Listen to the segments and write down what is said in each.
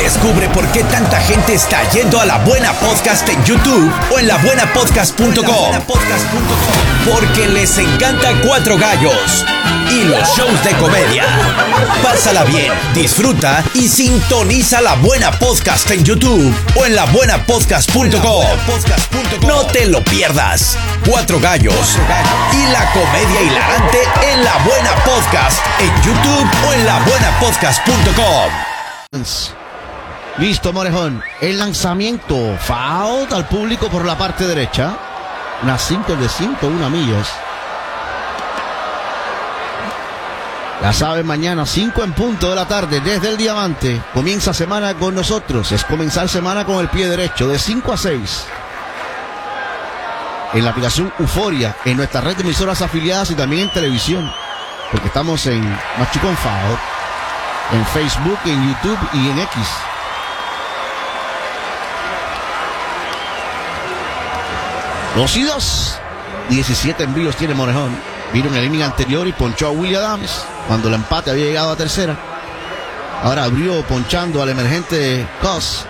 Descubre por qué tanta gente está yendo a La Buena Podcast en YouTube o en labuenapodcast.com. Porque les encanta Cuatro Gallos y los shows de comedia. Pásala bien, disfruta y sintoniza La Buena Podcast en YouTube o en labuenapodcast.com. No te lo pierdas. Cuatro Gallos y la comedia hilarante en La Buena Podcast en YouTube o en labuenapodcast.com. Listo, Morejón. El lanzamiento. Foul al público por la parte derecha. Una cinta de 101 millas. Ya saben, mañana 5 en punto de la tarde desde el Diamante. Comienza semana con nosotros. Es comenzar semana con el pie derecho de 5 a 6. En la aplicación Euforia, en nuestra red de emisoras afiliadas y también en televisión. Porque estamos en Machucón Foul, en Facebook, en YouTube y en X. Dos y dos. 17 envíos tiene Morejón. Vino en el inning anterior y ponchó a Willie Adams cuando el empate había llegado a tercera. Ahora abrió ponchando al emergente Cos.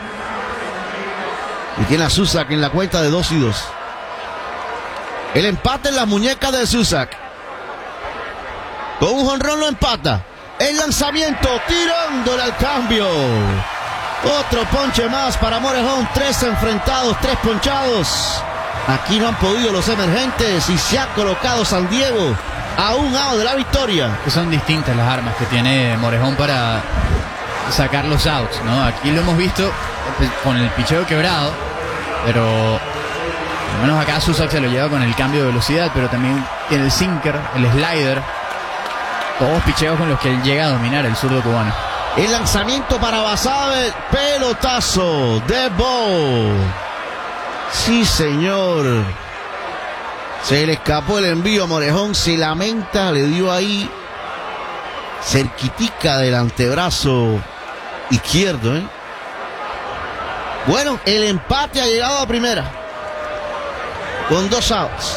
Y tiene a Susak en la cuenta de 2 y 2. El empate en las muñecas de Susak. Con un jonrón lo empata. El lanzamiento tirándole al cambio. Otro ponche más para Morejón. 3 enfrentados, 3 ponchados. Aquí no han podido los emergentes y se ha colocado San Diego a un lado de la victoria. Son distintas las armas que tiene Morejón para sacar los outs, ¿no? Aquí lo hemos visto con el picheo quebrado, pero al menos acá Susak se lo lleva con el cambio de velocidad, pero también tiene el sinker, el slider, todos picheos con los que él llega a dominar el zurdo cubano. El lanzamiento para Basabe, pelotazo de Bow. Sí, señor. Se le escapó el envío a Morejón. Se lamenta, le dio ahí cerquitica del antebrazo izquierdo, ¿eh? Bueno, el empate ha llegado a primera con 2 outs.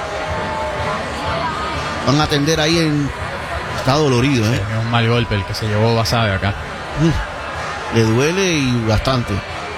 Van a atender ahí en... Está dolorido, ¿eh? Es un mal golpe el que se llevó Basabe acá. Le duele y bastante.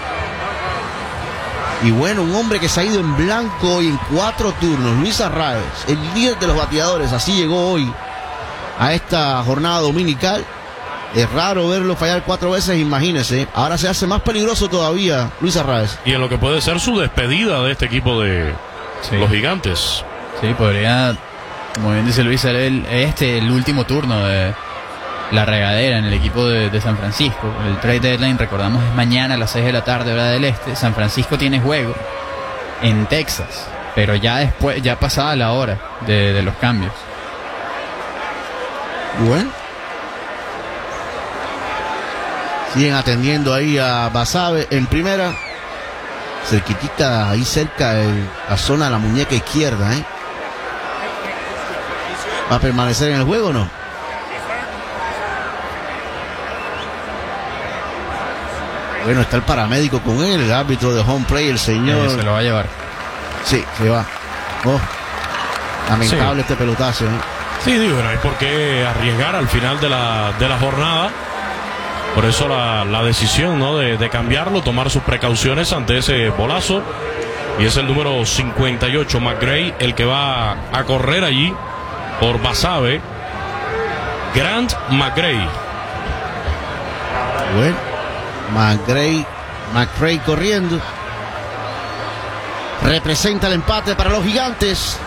Y bueno, un hombre que se ha ido en blanco hoy en 4 turnos, Luis Arraez, el líder de los bateadores, así llegó hoy a esta jornada dominical. Es raro verlo fallar 4 veces, imagínese. Ahora se hace más peligroso todavía Luis Arraez. Y en lo que puede ser su despedida de este equipo de los Gigantes. Sí, podría, como bien dice Luis, ser el último turno de la regadera en el equipo de San Francisco. El trade deadline, recordamos, es mañana a las 6 de la tarde, hora del este. San Francisco tiene juego en Texas, pero ya después, ya pasada la hora de los cambios. Bueno, siguen atendiendo ahí a Basabe en primera, cerquitita ahí cerca de la zona de la muñeca izquierda, ¿eh? ¿Va a permanecer en el juego o no? Bueno, está el paramédico con él, el árbitro de home play, el señor. Se lo va a llevar. Sí, se va. Oh, lamentable este pelotazo, ¿eh? Sí, digo, no hay por qué arriesgar al final de la jornada. Por eso la decisión, ¿no? de cambiarlo, tomar sus precauciones ante ese bolazo. Y es el número 58, McGray, el que va a correr allí por Basabe. Grant McGray. Bueno, McRae corriendo. Representa el empate para los Gigantes.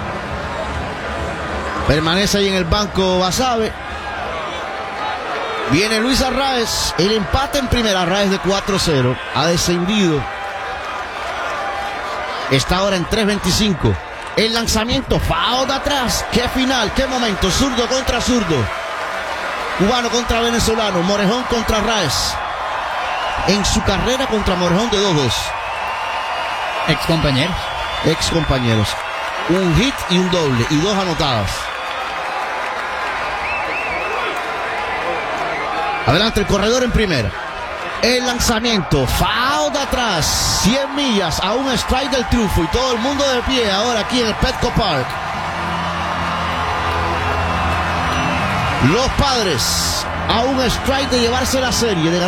Permanece ahí en el banco Basabe. Viene Luis Arraez. El empate en primera. Arraez de 4-0. Ha descendido. Está ahora en 3.25. El lanzamiento. Foul de atrás. Qué final, qué momento. Zurdo contra zurdo. Cubano contra venezolano. Morejón contra Arraez. En su carrera contra Morejón de 2-2. Ex compañeros. Un hit y un doble. Y 2 anotadas. Adelante el corredor en primera. El lanzamiento. Foul de atrás. 100 millas a un strike del triunfo. Y todo el mundo de pie ahora aquí en el Petco Park. Los Padres a un strike de llevarse la serie. De